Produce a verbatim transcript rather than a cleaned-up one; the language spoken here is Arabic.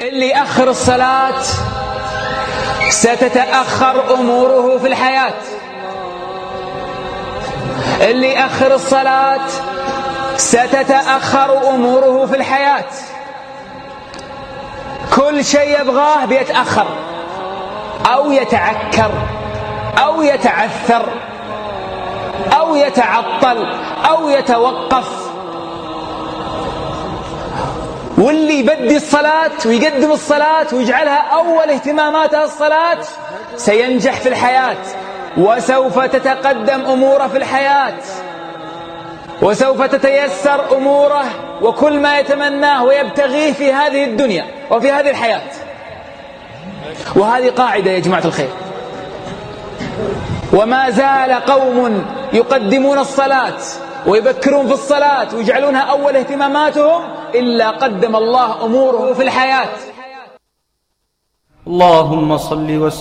اللي يأخر الصلاة ستتأخر أموره في الحياة. اللي يأخر الصلاة ستتأخر أموره في الحياة. كل شيء يبغاه بيتأخر أو يتعكر أو يتعثر أو يتعطل أو يتوقف. واللي يبدي الصلاة ويقدم الصلاة ويجعلها أول اهتماماتها الصلاة سينجح في الحياة، وسوف تتقدم أموره في الحياة، وسوف تتيسر أموره وكل ما يتمناه ويبتغيه في هذه الدنيا وفي هذه الحياة. وهذه قاعدة يا جماعة الخير. وما زال قوم يقدمون الصلاة ويبكرون في الصلاة ويجعلونها أول اهتماماتهم إلا قدم الله أموره في الحياة. اللهم صل وسلم